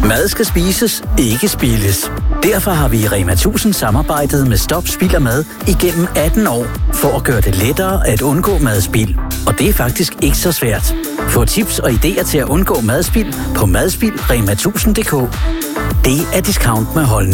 Mad skal spises, ikke spildes. Derfor har vi i Rema 1000 samarbejdet med Stop Spild af Mad igennem 18 år, for at gøre det lettere at undgå madspild. Og det er faktisk ikke så svært. Få tips og idéer til at undgå madspild på madspildrema1000.dk. Det er discount med holdning.